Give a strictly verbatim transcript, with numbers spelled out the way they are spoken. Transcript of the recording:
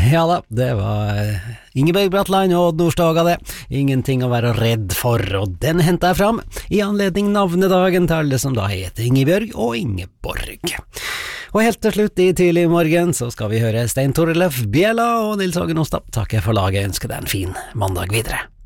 Ja da, det var Ingeborg Bratland og Odd Nordstoga det. Ingenting å være redd for, og den hentet jeg fram i anledning navnedagen til alle som da heter Ingebjørg og Ingeborg. Og helt til slutt i tidlig morgen så skal vi høre Stein Torleif Bjella og Nils Åge Nostad. Takk for laget, ønsker deg en fin mandag videre.